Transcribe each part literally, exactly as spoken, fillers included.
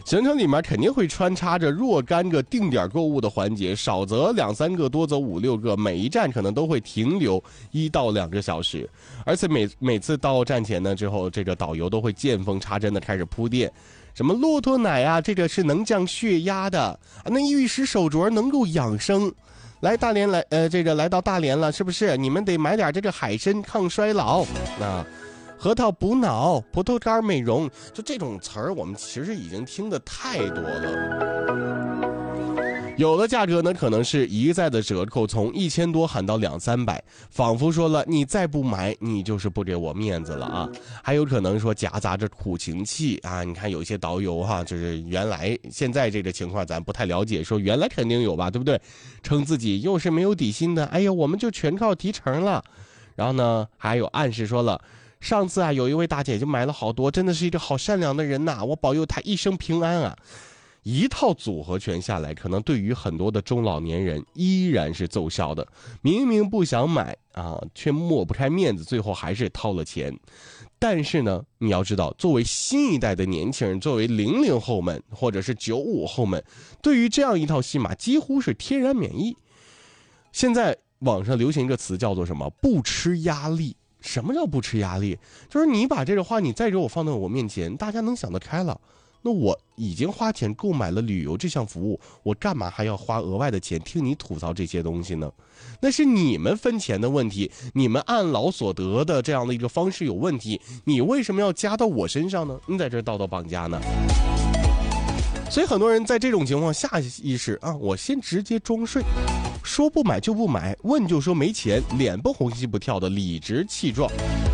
行程里面肯定会穿插着若干个定点购物的环节，少则两三个，多则五六个，每一站可能都会停留一到两个小时。而且每每次到站前呢之后，这个导游都会见缝插针的开始铺垫，什么骆驼奶啊，这个是能降血压的啊，那玉石手镯能够养生。来大连来，呃，这个来到大连了，是不是？你们得买点这个海参抗衰老，啊，核桃补脑，葡萄干美容，就这种词儿，我们其实已经听得太多了。有的价格呢，可能是一再的折扣，从一千多喊到两三百，仿佛说了你再不买，你就是不给我面子了啊！还有可能说夹杂着苦情气啊！你看有些导游哈，就是原来现在这个情况咱不太了解，说原来肯定有吧，对不对？称自己又是没有底薪的，哎呀，我们就全靠提成了。然后呢，还有暗示说了，上次啊，有一位大姐就买了好多，真的是一个好善良的人呐、啊，我保佑她一生平安啊！一套组合拳下来，可能对于很多的中老年人依然是奏效的。明明不想买啊，却抹不开面子，最后还是掏了钱。但是呢，你要知道，作为新一代的年轻人，作为零零后们或者是九五后们，对于这样一套戏码几乎是天然免疫。现在网上流行一个词叫做什么？不吃压力。什么叫不吃压力？就是你把这个话你再给我放到我面前，大家能想得开了。那我已经花钱购买了旅游这项服务，我干嘛还要花额外的钱听你吐槽这些东西呢？那是你们分钱的问题，你们按劳所得的这样的一个方式有问题，你为什么要加到我身上呢？你在这道德绑架呢？所以很多人在这种情况下意识啊，我先直接装睡，说不买就不买，问就说没钱，脸不红心不跳的理直气壮。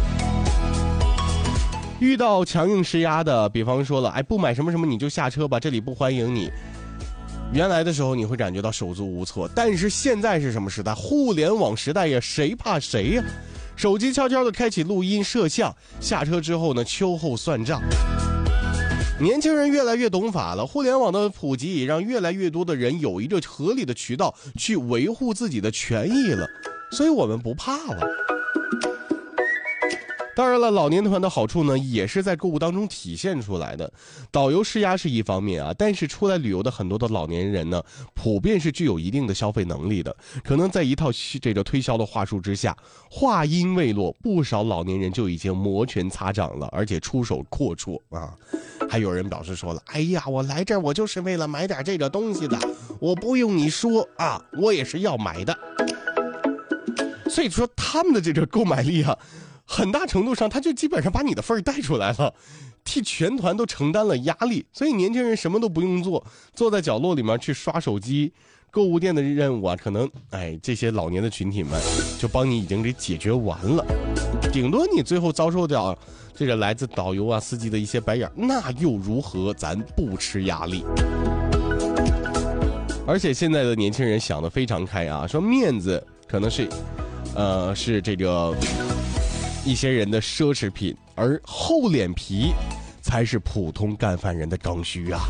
遇到强硬施压的，比方说了，哎，不买什么什么你就下车吧，这里不欢迎你。原来的时候你会感觉到手足无措，但是现在是什么时代？互联网时代呀，谁怕谁呀？手机悄悄的开启录音摄像，下车之后呢，秋后算账。年轻人越来越懂法了，互联网的普及也让越来越多的人有一个合理的渠道去维护自己的权益了，所以我们不怕了。当然了，老年团的好处呢，也是在购物当中体现出来的。导游施压是一方面啊，但是出来旅游的很多的老年人呢，普遍是具有一定的消费能力的。可能在一套这个推销的话术之下，话音未落，不少老年人就已经摩拳擦掌了，而且出手阔绰啊。还有人表示说了，哎呀，我来这儿我就是为了买点这个东西的，我不用你说啊，我也是要买的。所以说他们的这个购买力啊，很大程度上他就基本上把你的份儿带出来了，替全团都承担了压力。所以年轻人什么都不用做，坐在角落里面去刷手机，购物店的任务啊，可能哎这些老年的群体们就帮你已经给解决完了。顶多你最后遭受掉这个来自导游啊司机的一些白眼，那又如何？咱不吃压力。而且现在的年轻人想得非常开啊，说面子可能是呃是这个一些人的奢侈品，而厚脸皮才是普通干饭人的刚需啊。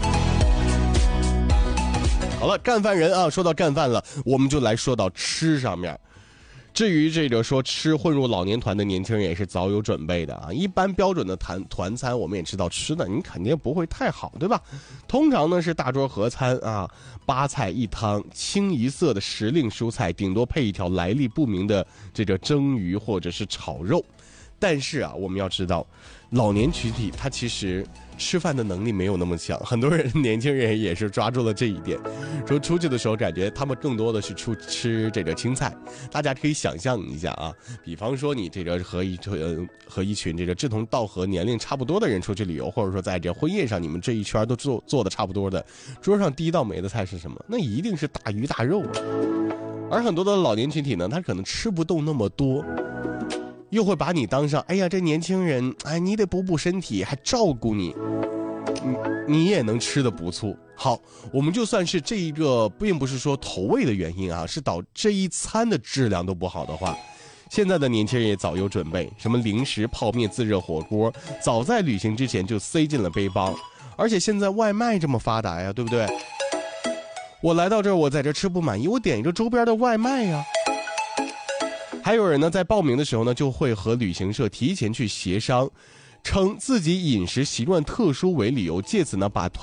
好了，干饭人啊，说到干饭了，我们就来说到吃上面。至于这个说吃混入老年团的年轻人也是早有准备的啊。一般标准的团团餐我们也知道吃的你肯定不会太好，对吧？通常呢是大桌合餐啊，八菜一汤，清一色的时令蔬菜，顶多配一条来历不明的这个蒸鱼或者是炒肉。但是啊，我们要知道，老年群体他其实吃饭的能力没有那么强，很多人年轻人也是抓住了这一点，说出去的时候感觉他们更多的是出吃这个青菜。大家可以想象一下啊，比方说你这个和一群和一群这个志同道合、年龄差不多的人出去旅游，或者说在这婚宴上你们这一圈都做做的差不多的，桌上第一道没的菜是什么？那一定是大鱼大肉。而很多的老年群体呢，他可能吃不动那么多，又会把你当上，哎呀，这年轻人，哎，你得补补身体，还照顾你，你你也能吃得不错。好，我们就算是这一个，并不是说投喂的原因啊，是导这一餐的质量都不好的话，现在的年轻人也早有准备，什么零食、泡面、自热火锅，早在旅行之前就塞进了背包。而且现在外卖这么发达呀，对不对？我来到这儿，我在这吃不满意，我点一个周边的外卖呀。还有人呢，在报名的时候呢，就会和旅行社提前去协商，称自己饮食习惯特殊为理由，借此呢把